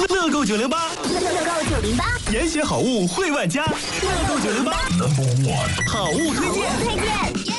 乐购908， 乐购908， 严选好物惠万家，乐购908 No.1好物推荐。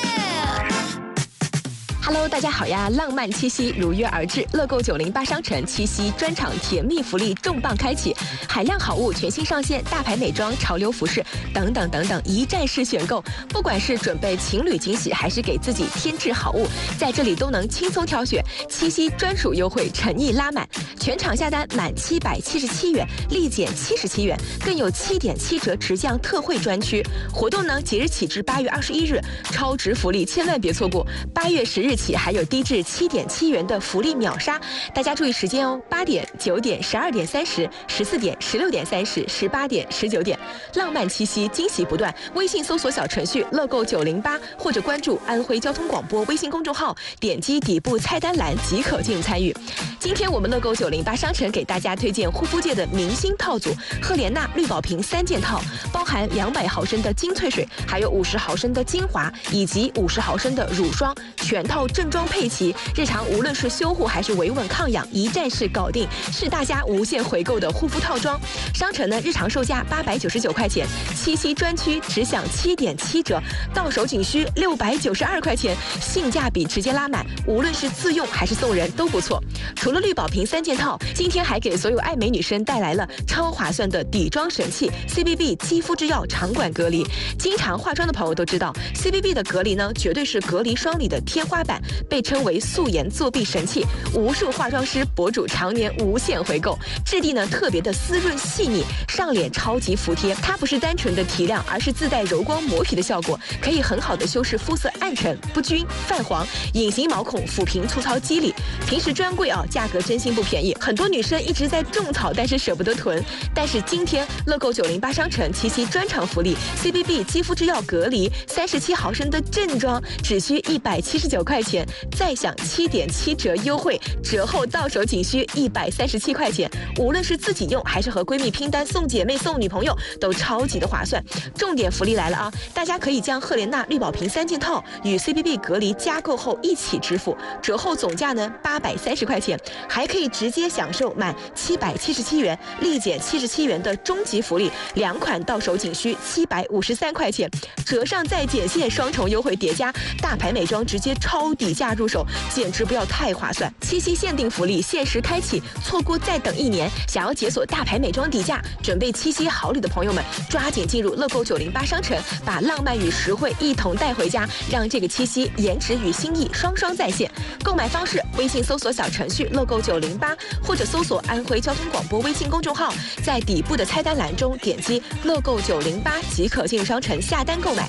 Hello， 大家好呀！浪漫七夕如约而至，乐购908商城七夕专场甜蜜福利重磅开启，海量好物全新上线，大牌美妆、潮流服饰等等等等，一站式选购。不管是准备情侣惊喜，还是给自己添置好物，在这里都能轻松挑选。七夕专属优惠诚意拉满，全场下单满777元，立减77元，更有7.7折直降特惠专区。活动呢，即日起至8月21日，超值福利千万别错过。8月10日起还有低至7.7元的福利秒杀，大家注意时间哦，8点、9点、12点30、14点、16点30、18点、19点，浪漫七夕惊喜不断。微信搜索小程序乐购908，或者关注安徽交通广播微信公众号，点击底部菜单栏即可进入参与。今天我们乐购908商城给大家推荐护肤界的明星套组赫莲娜绿宝瓶3件套，包含200毫升的精粹水，还有50毫升的精华，以及50毫升的乳霜，全套正装配齐，日常无论是修护还是维稳抗痒，一站式搞定，是大家无限回购的护肤套装。商城呢，日常售价899块钱，七夕专区只享7.7折，到手仅需692块钱，性价比直接拉满，无论是自用还是送人都不错。除了绿宝瓶3件套，今天还给所有爱美女生带来了超划算的底妆神器 CBB 肌肤之钥场馆隔离。经常化妆的朋友都知道 CBB 的隔离呢，绝对是隔离霜里的天花板，被称为素颜作弊神器，无数化妆师博主常年无限回购。质地呢特别的丝润细腻，上脸超级服帖。它不是单纯的提亮，而是自带柔光磨皮的效果，可以很好的修饰肤色暗沉、不均、泛黄、隐形毛孔，抚平粗糙肌理。平时专柜啊，价格真心不便宜，很多女生一直在种草，但是舍不得囤。但是今天乐购908商城七夕专场福利 CBB 肌肤之钥隔离37毫升的正装，只需179块钱，再享7.7折优惠，折后到手仅需137块钱。无论是自己用还是和闺蜜拼单送姐妹送女朋友，都超级的划算。重点福利来了啊！大家可以将赫莲娜绿宝瓶3件套与 CBB 隔离加购后一起支付，折后总价呢830块钱，还可以直接享受满777元，立减77元的终极福利，2款到手仅需753块钱，折上再减线，双重优惠叠加，大牌美妆直接超底价入手，简直不要太划算！七夕限定福利限时开启，错过再等1年。想要解锁大牌美妆底价，准备七夕好礼的朋友们，抓紧进入乐购908商城，把浪漫与实惠一同带回家，让这个七夕颜值与心意双双在线。购买方式：微信搜索小程序乐购908，或者搜索安徽交通广播微信公众号，在底部的菜单栏中点击乐购908即可进入商城下单购买。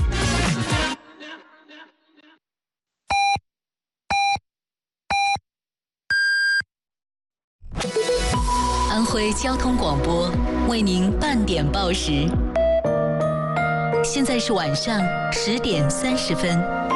安徽交通广播为您半点报时，现在是晚上10点30分。